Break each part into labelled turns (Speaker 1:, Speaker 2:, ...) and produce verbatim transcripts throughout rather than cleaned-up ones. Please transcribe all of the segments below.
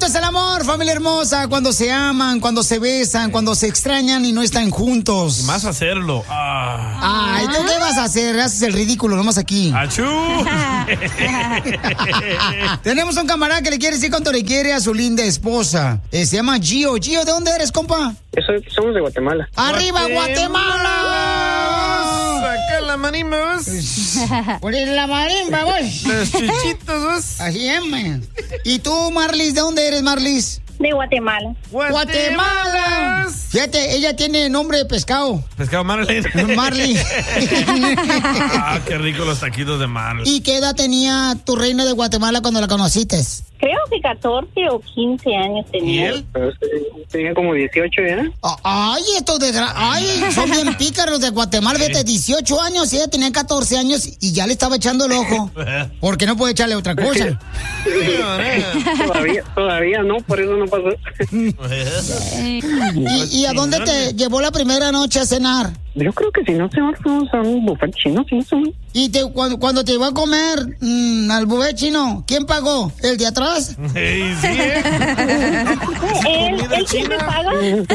Speaker 1: es el amor, familia hermosa? Cuando se aman, cuando se besan, cuando se extrañan y no están juntos.
Speaker 2: Y más hacerlo. Ah.
Speaker 1: Ay, ¿tú qué vas a hacer? Haces el ridículo nomás aquí.
Speaker 2: ¡Achú!
Speaker 1: Tenemos un camarada que le quiere decir cuánto le quiere a su linda esposa. Eh, se llama Gio. Gio, ¿de dónde eres, compa?
Speaker 3: Yo soy, somos de Guatemala.
Speaker 1: ¡Arriba, Guatemala!
Speaker 2: ¡Saca la marimba, vos!
Speaker 1: ¡Por la marimba, vos!
Speaker 2: ¡Los chichitos, vos!
Speaker 1: Así es, man. ¿Y tú, Marlis, de dónde eres, Marlis?
Speaker 4: De Guatemala.
Speaker 1: ¡Guatemala! Fíjate, ella tiene nombre de pescado.
Speaker 2: Pescado Marley.
Speaker 1: Marley.
Speaker 2: Ah, qué rico los taquitos de Marley.
Speaker 1: ¿Y qué edad tenía tu reina de Guatemala cuando la conociste?
Speaker 4: Creo que catorce o quince años tenía.
Speaker 2: ¿Y él?
Speaker 3: Tenía como dieciocho ya.
Speaker 1: Ay, estos de... Ay, son bien pícaros de Guatemala. Vete, dieciocho años y ella tenía catorce años y ya le estaba echando el ojo. Porque no puede echarle otra cosa.
Speaker 3: todavía, todavía no, por eso no pasó.
Speaker 1: ¿Y, ¿Y a dónde te llevó la primera noche a cenar?
Speaker 3: Yo creo que si no se va, fuimos a un buffet chino, si no se va.
Speaker 1: ¿Y te, cuando, cuando te iba a comer mmm, al buffet chino, quién pagó? ¿El de atrás?
Speaker 2: Hey, sí, ¿eh?
Speaker 4: ¿Él, él siempre paga?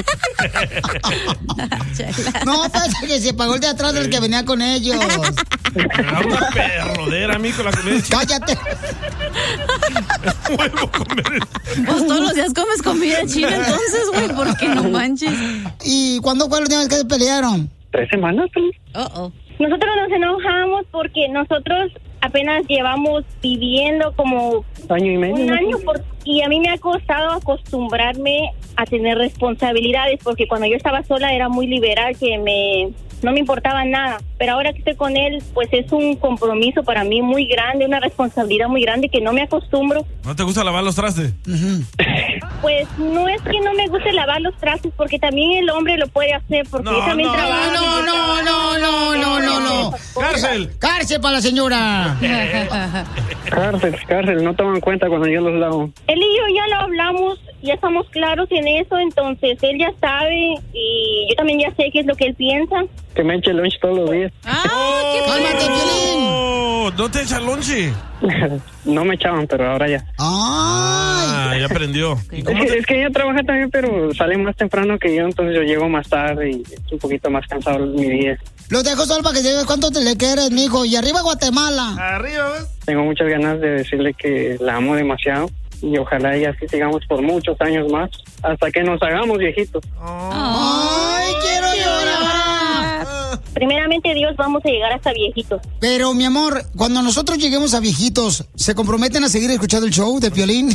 Speaker 1: No, pues que se pagó el de atrás del que venía con ellos.
Speaker 2: Era una perrodera, mijo, la comida china.
Speaker 1: ¡Cállate!
Speaker 2: Vuelvo a comer.
Speaker 5: Pues todos los días comes comida china, entonces, güey, ¿por qué no manches?
Speaker 1: ¿Y cuándo fue la última vez que se pelearon?
Speaker 3: Tres semanas, ¿sí?
Speaker 5: Oh, oh.
Speaker 4: Nosotros nos enojamos porque nosotros apenas llevamos viviendo como
Speaker 3: Año y medio.
Speaker 4: un
Speaker 3: ¿no?
Speaker 4: año por, y a mí me ha costado acostumbrarme a tener responsabilidades porque cuando yo estaba sola era muy liberal, que me no me importaba nada, pero ahora que estoy con él pues es un compromiso para mí muy grande, una responsabilidad muy grande que no me acostumbro.
Speaker 2: ¿No te gusta lavar los trastes?
Speaker 1: Uh-huh.
Speaker 4: Pues no es que no me guste lavar los trastes porque también el hombre lo puede hacer porque
Speaker 2: No,
Speaker 4: yo también
Speaker 2: no,
Speaker 4: trabajo.
Speaker 1: No, no, no, no, no, no, no.
Speaker 2: ¡Cárcel!
Speaker 1: ¡Cárcel para la señora!
Speaker 3: Cárcel, cárcel, no toman cuenta cuando yo los lavo.
Speaker 4: Él y yo ya lo hablamos, ya estamos claros en eso, entonces él ya sabe y yo también ya sé qué es lo que él piensa.
Speaker 3: Que me eche lunch todos los días.
Speaker 5: ¡Ah, qué
Speaker 1: ¡Cálmate, Piolín!
Speaker 2: Oh, ¿no te echan lonche?
Speaker 3: No me echaban, pero ahora ya.
Speaker 1: ¡Ay!
Speaker 2: Ah, ya aprendió. ¿Y
Speaker 3: Es
Speaker 2: cómo
Speaker 3: que,
Speaker 2: te...
Speaker 3: es que ella trabaja también, pero sale más temprano que yo, entonces yo llego más tarde y es un poquito más cansado mi día.
Speaker 1: Los dejo solo para que digas cuánto te le quieres, mijo. Y arriba Guatemala.
Speaker 2: Arriba, ¿ves?
Speaker 3: Tengo muchas ganas de decirle que la amo demasiado y ojalá y así sigamos por muchos años más, hasta que nos hagamos viejitos.
Speaker 1: ¡Ay, quiero llorar!
Speaker 4: Primeramente Dios, vamos a llegar hasta viejitos.
Speaker 1: Pero, mi amor, cuando nosotros lleguemos a viejitos, ¿se comprometen a seguir escuchando el show de Piolín?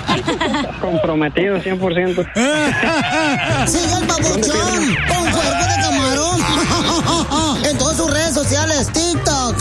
Speaker 3: Comprometido cien por ciento.
Speaker 1: ¡Sigue el babuchón! ¡Con fuerza!